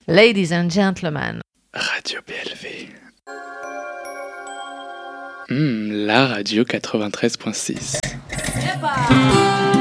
Ladies and gentlemen. Radio BLV. La radio 93.6.